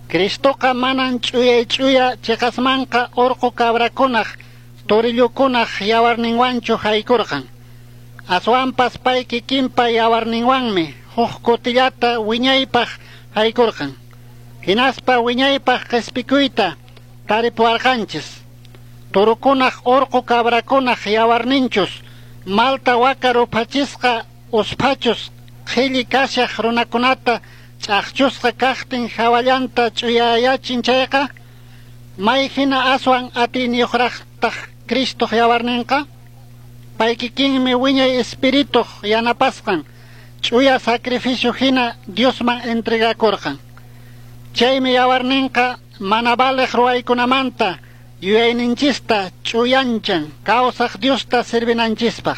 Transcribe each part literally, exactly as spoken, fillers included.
Cristoqa manan ch'uya ch'uya chiqasmanqa urqu cabrakunaq turillukunaq yawarninwanchu haykurqan. Aswanpas pay kikinpa yawarninwanmi huk kutillata wiñaypaq haykurqan. Hinaspa wiñaypaq q'ispikuyta taripuwarqanchis. Turukunaq urqu cabrakunaq yawarninchus malta waka rupachisqa uspachus qhilli kashaq runakunata ch'aqchusqa kaqtin hawallanta ch'uyayachin chayqa, may hina aswan atiniyuqraqtaq Cristo yawarninqa? Pay kikinmi wiñay espirituq yanapasqan ch'uya sacrificio hina Diosman entregakurqan. Chaymi yawarninqa mana baleq ruwaykunamanta yuyayninchista ch'uyanchan kawsaq Diosta sirvinanchispaq.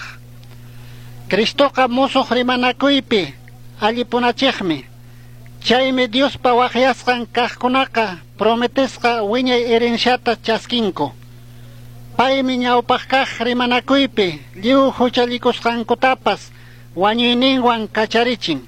Cristoqa musuq rimanakuypi allipunachiqmi. Chaymi Diospa waqyasqan kaqkunaqa prometesqa wiñay herensyata chaskinku. Paymi ñawpaq kaq rimanakuypi lliw huchallikusqankutapas wañuyninwan kacharichin.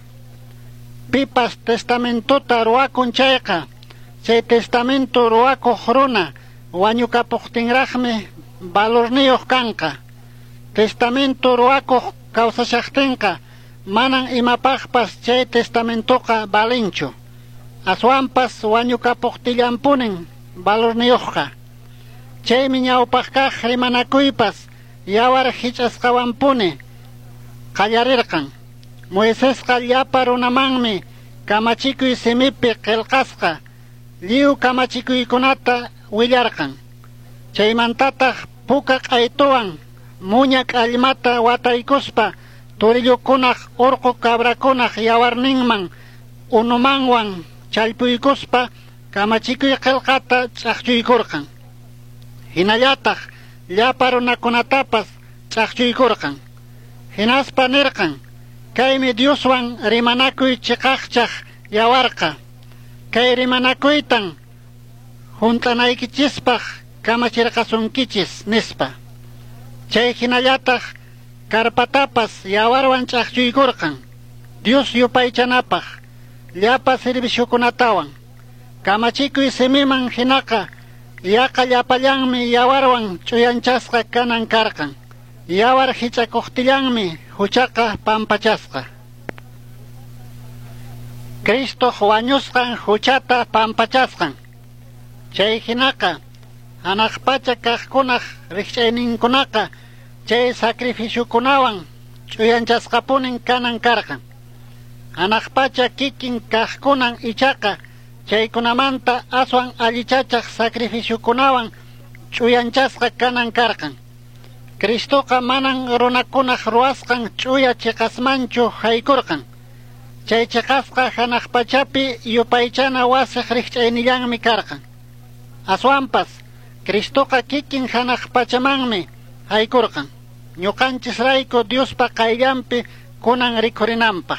Pipas testamentuta ruwakun chayqa, chay testamentu ruwakuq runa wañukapuqtinraqmi valorniyuq kanqa. Testamentu ruwakuq kawsashaqtinqa manan imapaqpas chay testamentuqa balinchu. Aswanpas wañukapuqtillanpunin valorniyuqqa. Chaymi ñawpaq kaq rimanakuypas yawar hich'asqawanpuni qallarirqan. Moisesqa llapa runamanmi kamachikuy simipi qillqasqa lliw kamachikuykunata willarqan. Chaymantataq puka q'aytuwan muña k'allmata wataykuspa turillukunaq urqu cabrakunaq yawarninman unumanwan challpuykuspa kamachikuy qillqata ch'aqchuykurqan. Hinallataq llapa runakunatapas ch'aqchuykurqan. Hinaspa nirqan, kaymi Dioswan rimanakuy chiqaqchaq yawarqa. Kay rimanakuytan juntanaykichispaq kamachirqasunkichis nispa. Chay hinallataq karpatapas yawarwan ch'aqchuykurqan. Dios yupaychanapaq llapa serviciukunatawan. Kamachikuy simiman hinaqa yaqa llapallanmi yawarwan ch'uyanchasqa kanan karqan. Yawar hich'akuqtillanmi huchaqa pampachasqa. Cristo wañusqan huchata pampachasqan. Chay hinaqa hanaqpacha kaqkunaq riqch'ayninkunaqa chay sacrificiukunawan ch'uyanchasqapunin kanan karqan. Hanaqpacha kikin kaqkunan ichaqa chaykunamanta aswan allichachaq sacrificiukunawan ch'uyanchasqa kanan karqan. Cristoqa manan runakunaq ruwasqan ch'uya chiqasmanchu haykurqan. Chay chiqasqa hanaqpachapi yupaychana wasiq riqch'aynillanmi karqan. Aswanpas Cristoqa kikin hanaqpachamanmi haykurqan. Ñuqanchisrayku Diospa qayllanpi kunan rikurinanpaq.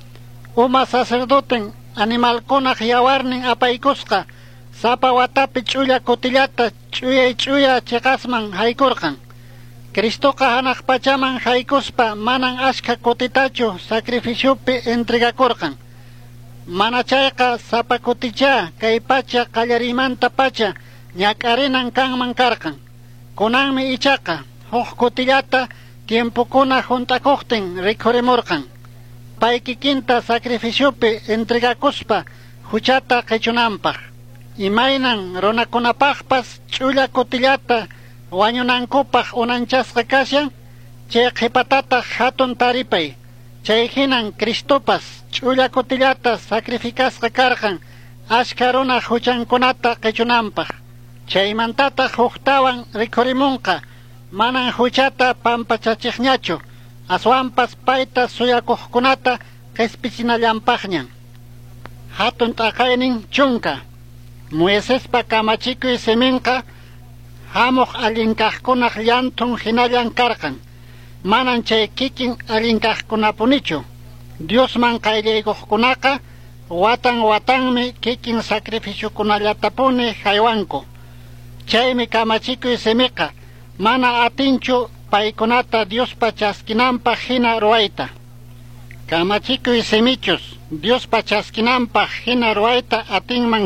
Uma sacerdoten animalkunaq yawarnin apaykusqa sapa watapi ch'uya kutillata ch'uyay ch'uya chiqasman haykurqan. Cristoqa hanaqpachaman haykuspa manan ashka kutitachu sacrificiopi entregakurqan. Mana chayqa sapa kuticha kay pacha qallarimanta pacha ñak'arinan kanman karqan. Kunanmi ichaqa huk kutillata tiempukuna juntakuqtin rikhurimurqan. Pay kikinta sacrificiopi entregakuspa huchata qichunanpaq. Imaynan runakunapaqpas ch'uya kutillata wañunankupaq unanchasqa kashan, chay qhipatataq hatun taripay. Chay hinan Cristopas ch'uya kutillata sacrificasqa karqan ashka runa huchankunata qichunanpaq. Chaymantataq huktawan rikhurimunqa manan huchata pampachachiqñachu, aswanpas payta suyakuqkunata q'ispichinallanpaqñan. Hatun t'aqaynin chunka, Moisespa kamachikuy siminqa hamuq allinkaqkunaq llantun hinallan karqan. Manan chay kikin allinkaqkunapunichu. Diosman qayllaykuqkunaqa watan watanmi kikin sacrificiukunallatapuni haywanku. Chaymi kamachikuy simiqa mana atinchu paykunata Diospa chaskinanpaq hina ruwayta. Kamachikuy simichus Diospa chaskinanpaq hina ruwayta atinman